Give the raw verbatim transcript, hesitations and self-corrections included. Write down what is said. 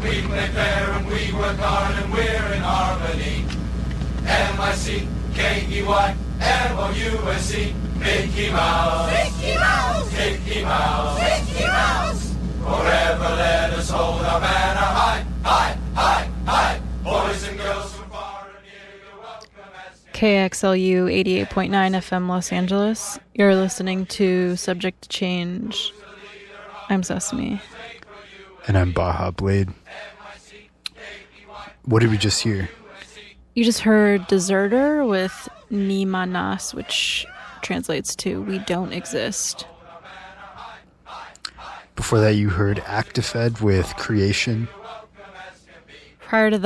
We play fair and we work hard and we're in harmony. M I C K E Y M O U S E. Mickey Mouse. Mickey Mouse. Mickey Mouse. Mickey Mouse. Forever let us hold our banner high, high, high, high. Boys and girls from far and near, you're welcome as K X L U eighty-eight point nine F M Los Angeles. You're listening to Subject to Change. I'm Sesame. And I'm Baja Blade. What did we just hear? You just heard Deserter with Ni Manas, which translates to We Don't Exist. Before that, you heard Actifed with Creation. Prior to